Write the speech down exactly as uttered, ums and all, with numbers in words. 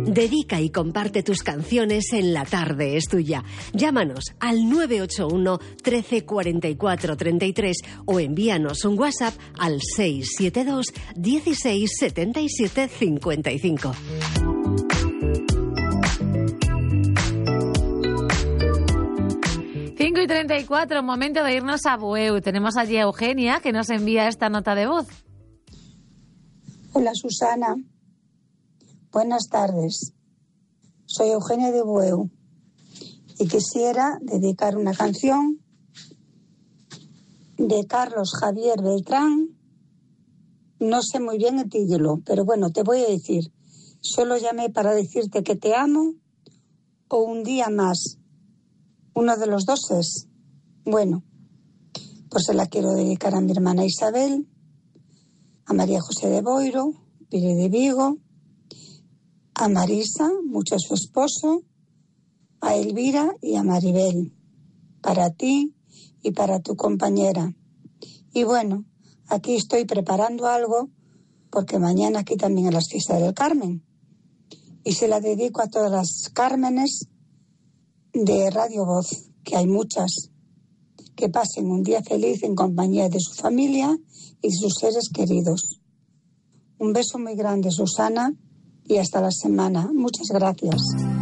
Dedica y comparte tus canciones en La Tarde es Tuya. Llámanos al nueve ocho uno, trece, cuarenta y cuatro, treinta y tres o envíanos un WhatsApp al seis siete dos, dieciséis, setenta y siete, cincuenta y cinco. cinco y treinta y cuatro, momento de irnos a Bueu. Tenemos allí a Eugenia, que nos envía esta nota de voz. Hola, Susana. Buenas tardes. Soy Eugenia de Bueu y quisiera dedicar una canción de Carlos Javier Beltrán. No sé muy bien el título, pero bueno, te voy a decir. Solo llamé para decirte que te amo o un día más. Uno de los dos es. Bueno, pues se la quiero dedicar a mi hermana Isabel, a María José de Boiro, Pire de Vigo, a Marisa, mucho a su esposo, a Elvira y a Maribel, para ti y para tu compañera. Y bueno, aquí estoy preparando algo, porque mañana aquí también es la fiesta del Carmen. Y se la dedico a todas las Cármenes de Radio Voz, que hay muchas. Que pasen un día feliz en compañía de su familia y de sus seres queridos. Un beso muy grande, Susana, y hasta la semana. Muchas gracias.